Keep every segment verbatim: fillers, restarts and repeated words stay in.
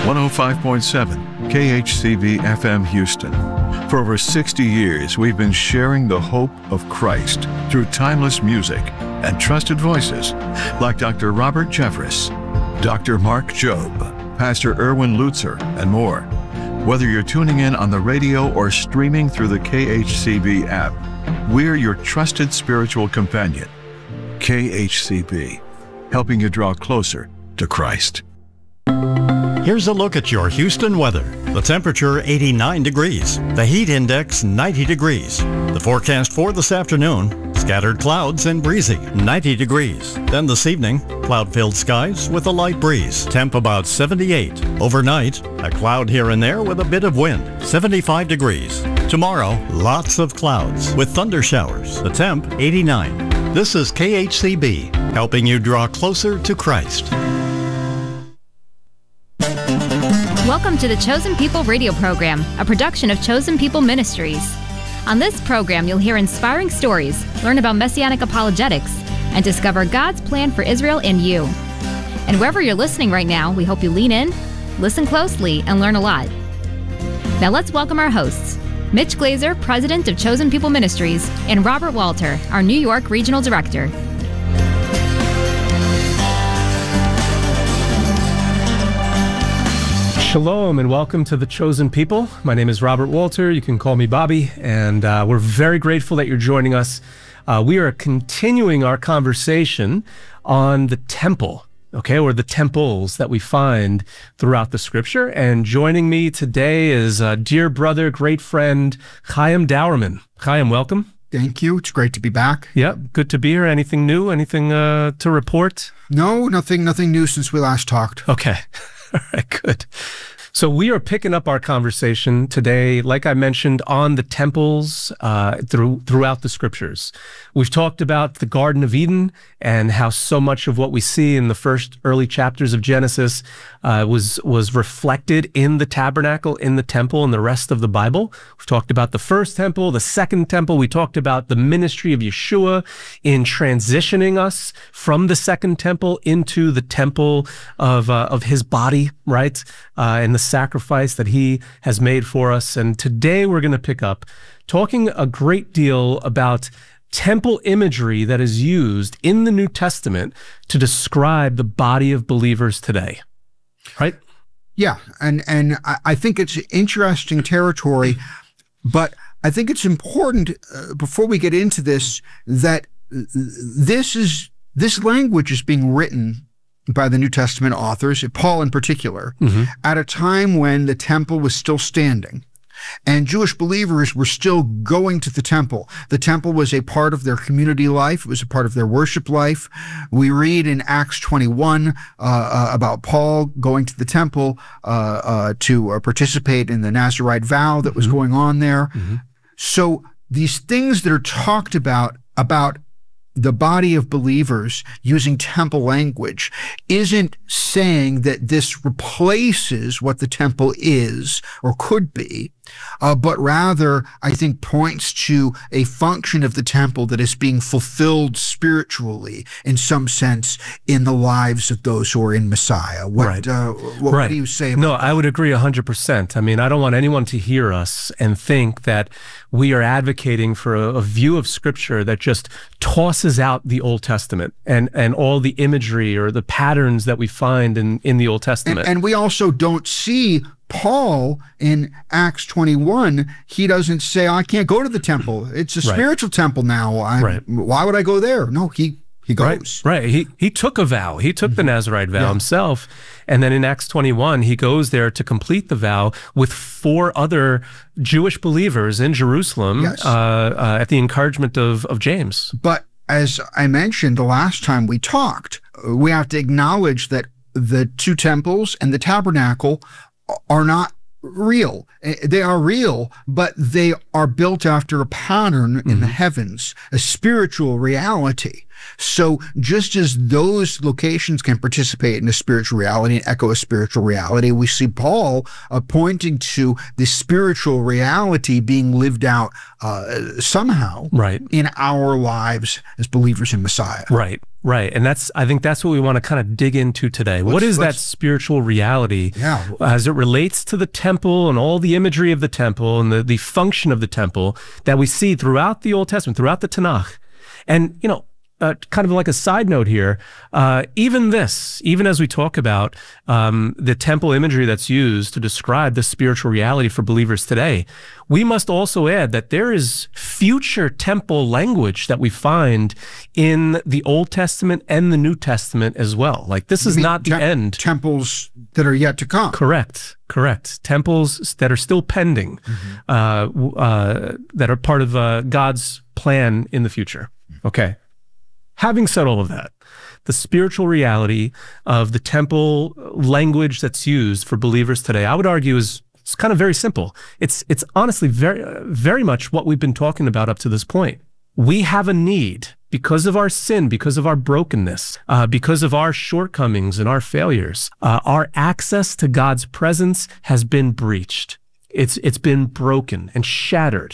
one oh five point seven K H C B F M Houston. For over sixty years, we've been sharing the hope of Christ through timeless music and trusted voices like Doctor Robert Jeffress, Doctor Mark Jobe, Pastor Erwin Lutzer, and more. Whether you're tuning in on the radio or streaming through the K H C B app, we're your trusted spiritual companion. K H C B, helping you draw closer to Christ. Here's a look at your Houston weather. The temperature eighty-nine degrees. The heat index ninety degrees. The forecast for this afternoon, scattered clouds and breezy, ninety degrees. Then this evening, cloud-filled skies with a light breeze. Temp about seventy-eight. Overnight, a cloud here and there with a bit of wind, seventy-five degrees. Tomorrow, lots of clouds with thunder showers. The temp eighty-nine. This is K H C B, helping you draw closer to Christ. Welcome to the Chosen People radio program, a production of Chosen People Ministries. On this program, you'll hear inspiring stories, learn about messianic apologetics, and discover God's plan for Israel and you. And wherever you're listening right now, we hope you lean in, listen closely, and learn a lot. Now let's welcome our hosts, Mitch Glazer, President of Chosen People Ministries, and Robert Walter, our New York Regional Director. Shalom and welcome to the Chosen People. My name is Robert Walter. You can call me Bobby, and uh, we're very grateful that you're joining us. Uh, we are continuing our conversation on the temple, okay, or the temples that we find throughout the scripture. And joining me today is a dear brother, great friend, Chaim Dauerman. Chaim, welcome. Thank you. It's great to be back. Yep, good to be here. Anything new? Anything uh, to report? No, nothing, nothing new since we last talked. Okay. All right, good. So we are picking up our conversation today, like I mentioned, on the temples uh, through, throughout the scriptures. We've talked about the Garden of Eden and how so much of what we see in the first early chapters of Genesis uh, was, was reflected in the tabernacle, in the temple, and the rest of the Bible. We've talked about the first temple, the second temple. We talked about the ministry of Yeshua in transitioning us from the second temple into the temple of, uh, of his body, right? Uh, and the sacrifice that he has made for us. And today we're going to pick up talking a great deal about temple imagery that is used in the New Testament to describe the body of believers today. Right? Yeah, and, and I think it's interesting territory, but I think it's important uh, before we get into this that this is this language is being written by the New Testament authors, Paul in particular, mm-hmm. at a time when the temple was still standing and Jewish believers were still going to the temple. The temple was a part of their community life. It was a part of their worship life. We read in Acts twenty-one uh, uh, about Paul going to the temple uh, uh, to uh, participate in the Nazirite vow that mm-hmm. was going on there. Mm-hmm. So these things that are talked about, about the body of believers using temple language isn't saying that this replaces what the temple is or could be, uh, but rather, I think, points to a function of the temple that is being fulfilled spiritually, in some sense, in the lives of those who are in Messiah. What, right. uh, what, right. what do you say about No, that? I would agree one hundred percent. I mean, I don't want anyone to hear us and think that we are advocating for a, a view of Scripture that just tosses out the Old Testament and, and all the imagery or the patterns that we find in, in the Old Testament. And, and we also don't see Paul in Acts twenty-one. He doesn't say, I can't go to the temple. It's a right. spiritual temple now. I, right. Why would I go there? No, he he goes. Right, right. He, he took a vow. He took the Nazirite vow yeah. himself. And then in Acts twenty-one, he goes there to complete the vow with four other Jewish believers in Jerusalem yes. uh, uh, at the encouragement of, of James. But as I mentioned the last time we talked, we have to acknowledge that the two temples and the tabernacle are not real. They are real, but they are built after a pattern mm-hmm. in the heavens, a spiritual reality. So just as those locations can participate in a spiritual reality and echo a spiritual reality, we see Paul uh, pointing to the spiritual reality being lived out uh, somehow right. in our lives as believers in Messiah. Right. Right. And that's, I think that's what we want to kind of dig into today. Let's, what is that let's, spiritual reality yeah. as it relates to the temple and all the imagery of the temple and the, the function of the temple that we see throughout the Old Testament, throughout the Tanakh? And, you know, Uh, kind of like a side note here, uh, even this, even as we talk about um, the temple imagery that's used to describe the spiritual reality for believers today, we must also add that there is future temple language that we find in the Old Testament and the New Testament as well. Like, this is not the Tem- end. Temples that are yet to come. Correct, correct. Temples that are still pending, mm-hmm. uh, uh, that are part of uh, God's plan in the future. Okay. Having said all of that, the spiritual reality of the temple language that's used for believers today, I would argue is it's kind of very simple. It's it's honestly very, very much what we've been talking about up to this point. We have a need because of our sin, because of our brokenness, uh, because of our shortcomings and our failures. Uh, our access to God's presence has been breached. It's it's been broken and shattered.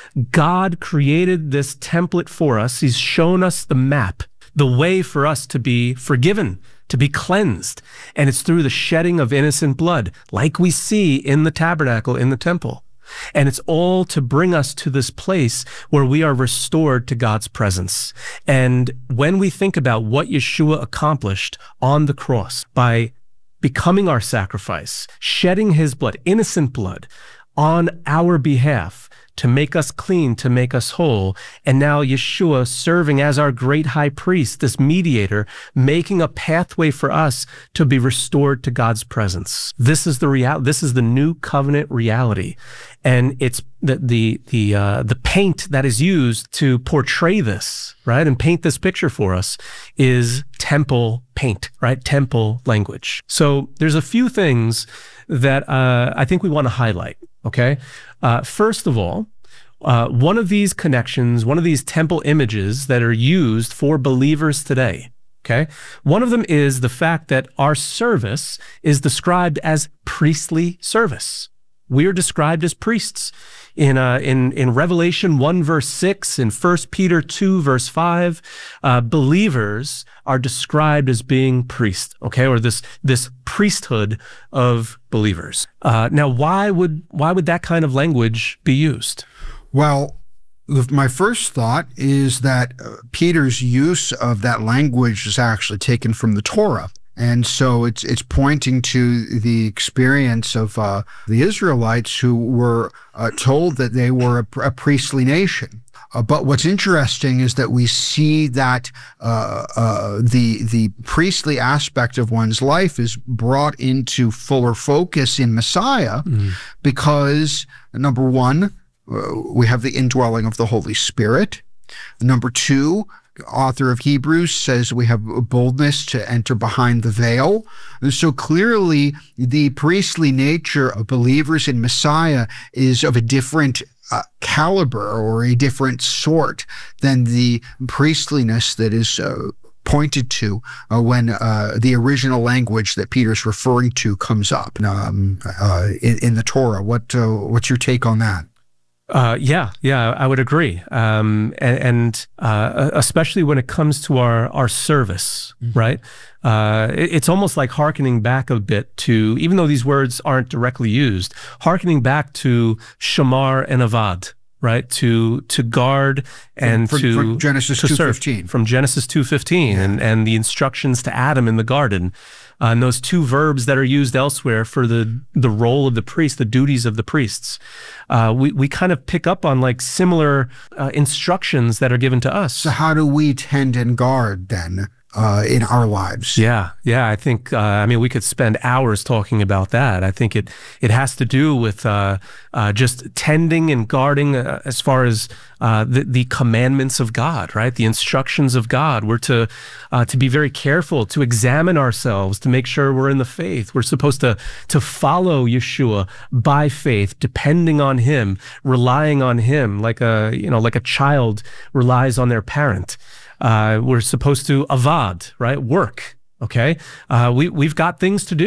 God created this template for us. He's shown us the map, the way for us to be forgiven, to be cleansed. And it's through the shedding of innocent blood, like we see in the tabernacle, in the temple. And it's all to bring us to this place where we are restored to God's presence. And when we think about what Yeshua accomplished on the cross by becoming our sacrifice, shedding his blood, innocent blood, on our behalf, to make us clean, to make us whole. And now Yeshua serving as our great high priest, this mediator, making a pathway for us to be restored to God's presence. This is the reality. This is the new covenant reality. And it's the, the, the, uh, the paint that is used to portray this, right? And paint this picture for us is temple paint, right? Temple language. So there's a few things that, uh, I think we want to highlight. Okay. Uh, first of all, uh, one of these connections, one of these temple images that are used for believers today, okay, one of them is the fact that our service is described as priestly service. We are described as priests. In, uh, in, in Revelation one, verse six, in First Peter two, verse five, uh, believers are described as being priests, okay, or this, this priesthood of believers. Uh, now, why would, why would that kind of language be used? Well, my first thought is that uh, Peter's use of that language is actually taken from the Torah. And so it's it's pointing to the experience of uh, the Israelites who were uh, told that they were a, a priestly nation. Uh, but what's interesting is that we see that uh, uh, the the priestly aspect of one's life is brought into fuller focus in Messiah, mm. because number one, uh, we have the indwelling of the Holy Spirit. Number two, author of Hebrews says we have boldness to enter behind the veil. And so clearly the priestly nature of believers in Messiah is of a different uh, caliber or a different sort than the priestliness that is uh, pointed to uh, when uh, the original language that Peter's referring to comes up um, uh, in, in the Torah. What uh, what's your take on that? Uh, yeah, yeah, I would agree. Um, and and uh, especially when it comes to our, our service, mm-hmm. right? Uh, it, it's almost like hearkening back a bit to, even though these words aren't directly used, hearkening back to Shamar and Avad, right? To to guard and from, to from Genesis two fifteen. From Genesis two fifteen, yeah. and, and the instructions to Adam in the garden. Uh, and those two verbs that are used elsewhere for the the role of the priest, the duties of the priests, uh, we we kind of pick up on like similar uh, instructions that are given to us. So how do we tend and guard then uh, in our lives? Yeah, yeah. I think uh, I mean we could spend hours talking about that. I think it it has to do with uh, uh, just tending and guarding uh, as far as uh, the the commandments of God, right? The instructions of God. We're to uh, to be very careful, to examine ourselves, to make sure we're in the faith. We're supposed to to follow Yeshua by faith, depending on Him, relying on Him, like a you know like a child relies on their parent. Uh, we're supposed to avad, right? Work. Okay. Uh, we, we've got things to do.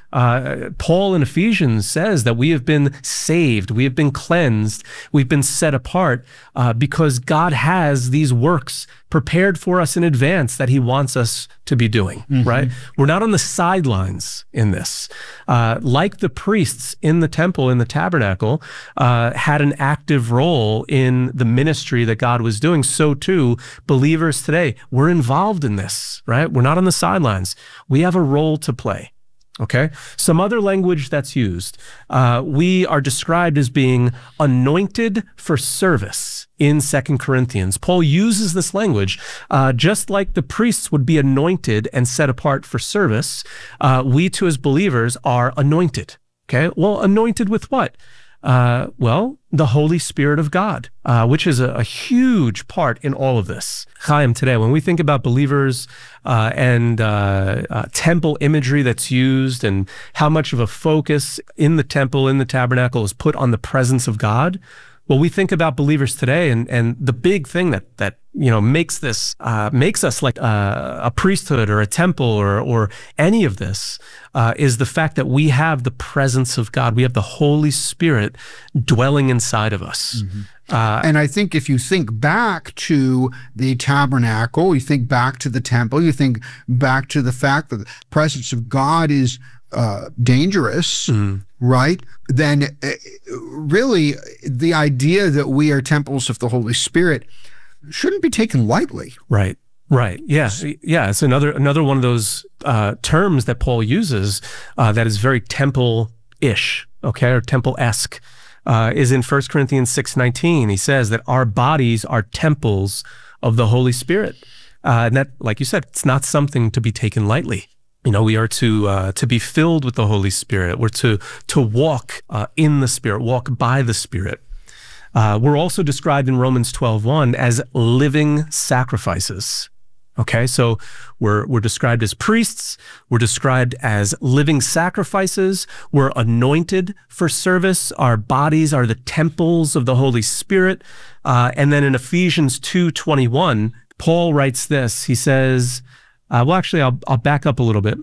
Uh, Paul in Ephesians says that we have been saved, we have been cleansed, we've been set apart uh, because God has these works prepared for us in advance that he wants us to be doing, mm-hmm. right? We're not on the sidelines in this. Uh, like the priests in the temple, in the tabernacle, uh, had an active role in the ministry that God was doing, so too believers today, we're involved in this, right? We're not on the sidelines. We have a role to play. Okay. Some other language that's used. Uh, we are described as being anointed for service in Second Corinthians. Paul uses this language uh, just like the priests would be anointed and set apart for service. Uh, we too as believers are anointed. Okay. Well, anointed with what? Uh, well, the Holy Spirit of God, uh, which is a, a huge part in all of this. Chaim, today, when we think about believers uh, and uh, uh, temple imagery that's used and how much of a focus in the temple, in the tabernacle is put on the presence of God, well, we think about believers today, and and the big thing that that you know makes this uh, makes us like a, a priesthood or a temple or or any of this uh, is the fact that we have the presence of God. We have the Holy Spirit dwelling inside of us. Mm-hmm. Uh, and I think if you think back to the tabernacle, you think back to the temple, you think back to the fact that the presence of God is uh, dangerous, mm. right? Then uh, really the idea that we are temples of the Holy Spirit shouldn't be taken lightly. Right. Right. Yeah. Yeah. It's another another one of those uh, terms that Paul uses uh, that is very temple-ish, okay, or temple-esque. Uh, is in First Corinthians six nineteen. He says that our bodies are temples of the Holy Spirit. Uh, and that, like you said, it's not something to be taken lightly. You know, we are to uh, to be filled with the Holy Spirit. We're to to walk uh, in the Spirit, walk by the Spirit. Uh, we're also described in Romans twelve one as living sacrifices. Okay, so we're we're described as priests. We're described as living sacrifices. We're anointed for service. Our bodies are the temples of the Holy Spirit. Uh, and then in Ephesians two twenty-one, Paul writes this. He says, uh, well, actually, I'll I'll back up a little bit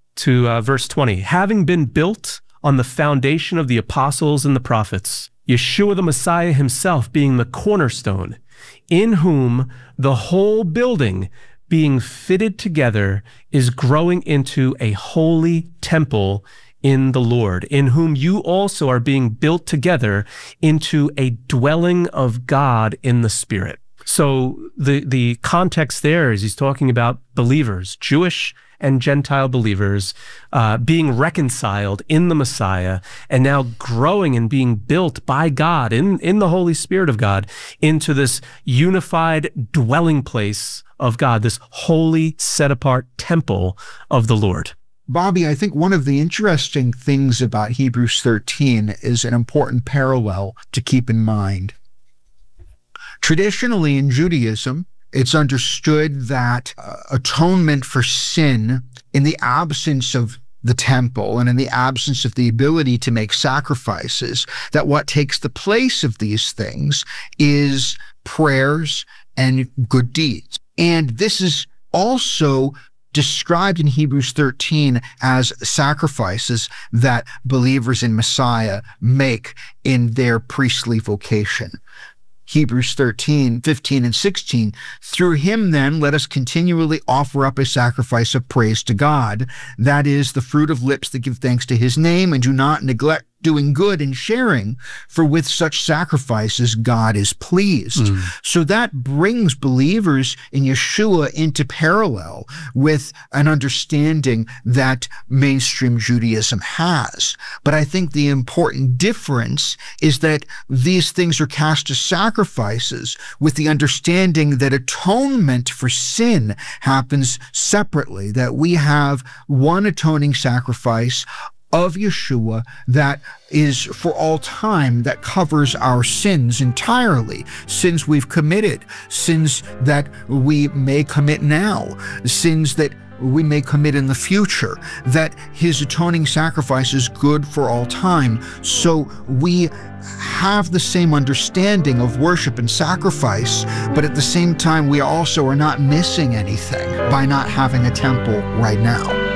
to uh, verse twenty. Having been built on the foundation of the apostles and the prophets, Yeshua the Messiah himself being the cornerstone, in whom the whole building being fitted together is growing into a holy temple in the Lord, in whom you also are being built together into a dwelling of God in the Spirit. So the, the context there is he's talking about believers, Jewish and Gentile believers, uh, being reconciled in the Messiah and now growing and being built by God in, in the Holy Spirit of God into this unified dwelling place of God, this holy, set-apart temple of the Lord. Bobby, I think one of the interesting things about Hebrews thirteen is an important parallel to keep in mind. Traditionally in Judaism, it's understood that uh, atonement for sin in the absence of the temple and in the absence of the ability to make sacrifices, that what takes the place of these things is prayers and good deeds. And this is also described in Hebrews thirteen as sacrifices that believers in Messiah make in their priestly vocation. Hebrews thirteen, fifteen, and sixteen. Through him, then, let us continually offer up a sacrifice of praise to God. That is the fruit of lips that give thanks to his name, and do not neglect doing good and sharing, for with such sacrifices God is pleased. Mm. So that brings believers in Yeshua into parallel with an understanding that mainstream Judaism has. But I think the important difference is that these things are cast as sacrifices with the understanding that atonement for sin happens separately, that we have one atoning sacrifice of Yeshua that is for all time, that covers our sins entirely, sins we've committed, sins that we may commit now, sins that we may commit in the future, that his atoning sacrifice is good for all time. So we have the same understanding of worship and sacrifice, but at the same time, we also are not missing anything by not having a temple right now.